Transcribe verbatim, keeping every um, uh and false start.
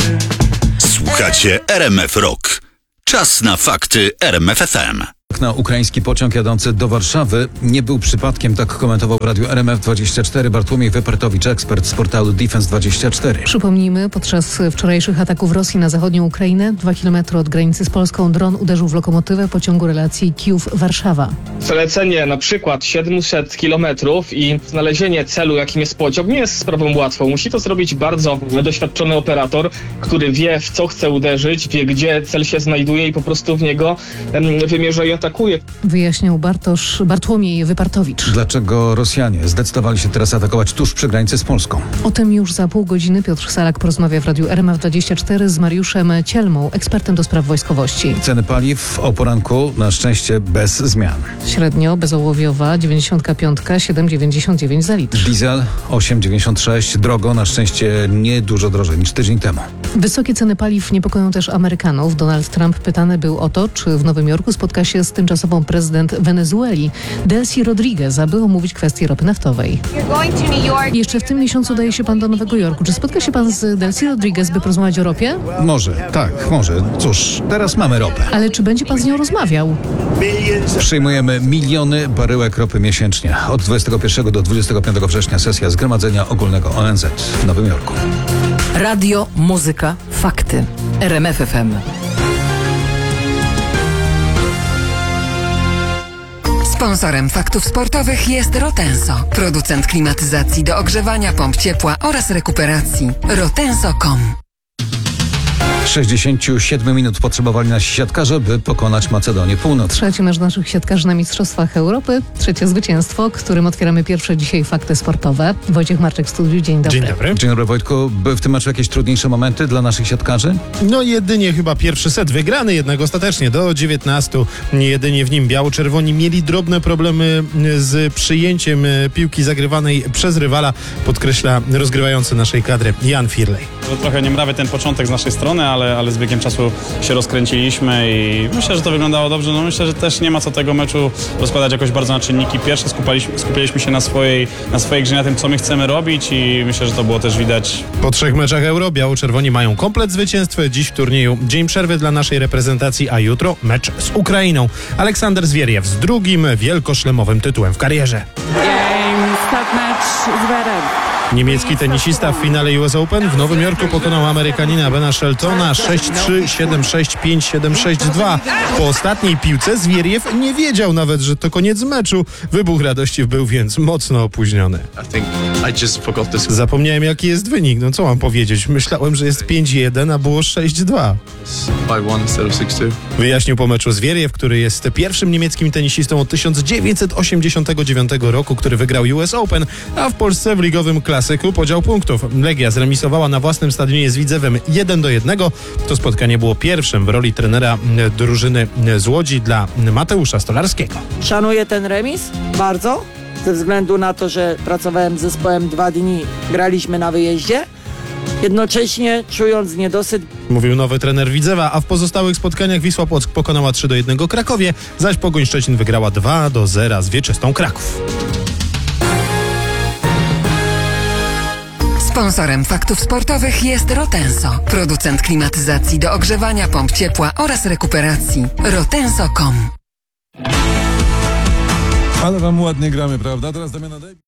Słuchacie R M F Rock. Czas na fakty R M F F M. Na ukraiński pociąg jadący do Warszawy nie był przypadkiem, tak komentował w radiu R M F dwadzieścia cztery Bartłomiej Wypertowicz, ekspert z portalu Defense dwadzieścia cztery. Przypomnijmy, podczas wczorajszych ataków Rosji na zachodnią Ukrainę, dwa kilometry od granicy z Polską, dron uderzył w lokomotywę pociągu relacji Kijów-Warszawa. Przelecenie na przykład siedemset kilometrów i znalezienie celu, jakim jest pociąg, nie jest sprawą łatwą. Musi to zrobić bardzo doświadczony operator, który wie, w co chce uderzyć, wie, gdzie cel się znajduje i po prostu w niego wymierza i atakuje. Wyjaśniał Bartosz Bartłomiej Wypartowicz. Dlaczego Rosjanie zdecydowali się teraz atakować tuż przy granicy z Polską? O tym już za pół godziny Piotr Salak porozmawia w radiu R M F dwadzieścia cztery z Mariuszem Cielmą, ekspertem do spraw wojskowości. Ceny paliw o poranku na szczęście bez zmian. Średnio bezołowiowa dziewięćdziesiąt pięć, siedem dziewięćdziesiąt dziewięć za litr. Diesel osiem dziewięćdziesiąt sześć, drogo, na szczęście nie dużo drożej niż tydzień temu. Wysokie ceny paliw niepokoją też Amerykanów. Donald Trump pytany był o to, czy w Nowym Jorku spotka się z tymczasową prezydent Wenezueli Delcy Rodriguez, aby omówić kwestię ropy naftowej. Jeszcze w tym miesiącu udaje się pan do Nowego Jorku. Czy spotka się pan z Delcy Rodriguez, by porozmawiać o ropie? Może, tak, może. Cóż, teraz mamy ropę. Ale czy będzie pan z nią rozmawiał? Przyjmujemy miliony baryłek ropy miesięcznie. Od dwudziestego pierwszego do dwudziestego piątego września sesja Zgromadzenia Ogólnego O N Z w Nowym Jorku. Radio, muzyka, fakty. R M F F M. Sponsorem faktów sportowych jest Rotenso, producent klimatyzacji do ogrzewania, pomp ciepła oraz rekuperacji. rotenso kropka com. sześćdziesiąt siedem minut potrzebowali nasi siatkarze, by pokonać Macedonię Północną. Trzeci mecz naszych siatkarzy na Mistrzostwach Europy. Trzecie zwycięstwo, którym otwieramy pierwsze dzisiaj fakty sportowe. Wojciech Marczek w studiu. Dzień dobry. Dzień dobry. Dzień dobry, Wojtku. Były w tym meczu jakieś trudniejsze momenty dla naszych siatkarzy? No jedynie chyba pierwszy set wygrany, jednak ostatecznie do dziewiętnastu. Jedynie w nim biało-czerwoni mieli drobne problemy z przyjęciem piłki zagrywanej przez rywala, podkreśla rozgrywający naszej kadry Jan Firlej. Trochę niemrawy ten początek z naszej strony, ale, ale z biegiem czasu się rozkręciliśmy i myślę, że to wyglądało dobrze. No myślę, że też nie ma co tego meczu rozkładać jakoś bardzo na czynniki. Pierwsze skupiliśmy, skupiliśmy się na swojej, na swojej grze, na tym, co my chcemy robić i myślę, że to było też widać. Po trzech meczach Euro biało-czerwoni mają komplet zwycięstw. Dziś w turnieju dzień przerwy dla naszej reprezentacji, a jutro mecz z Ukrainą. Aleksander Zwieriew z drugim wielkoszlemowym tytułem w karierze. Niemiecki tenisista w finale U S Open w Nowym Jorku pokonał Amerykanina Bena Sheltona sześć trzy, siedem sześć, pięć siedem, sześć dwa. Po ostatniej piłce Zwieriew nie wiedział nawet, że to koniec meczu. Wybuch radości był więc mocno opóźniony. Zapomniałem, jaki jest wynik. No co mam powiedzieć? Myślałem, że jest pięć jeden, a było sześć dwa. Wyjaśnił po meczu Zwieriew, który jest pierwszym niemieckim tenisistą od tysiąc dziewięćset osiemdziesiątego dziewiątego roku, który wygrał U S Open, a w Polsce w ligowym klasyku podział punktów. Legia zremisowała na własnym stadionie z Widzewem jeden do jednego. To spotkanie było pierwszym w roli trenera drużyny z Łodzi dla Mateusza Stolarskiego. Szanuję ten remis bardzo, ze względu na to, że pracowałem z zespołem dwa dni, graliśmy na wyjeździe. Jednocześnie czując niedosyt. Mówił nowy trener Widzewa, a w pozostałych spotkaniach Wisła Płock pokonała trzy do jednego Krakowie, zaś Pogoń Szczecin wygrała dwa do zera z Wieczystą Kraków. Sponsorem faktów sportowych jest Rotenso, producent klimatyzacji do ogrzewania, pomp ciepła oraz rekuperacji. rotenso kropka com. Ale wam ładnie gramy, prawda? Teraz Damiana Dej.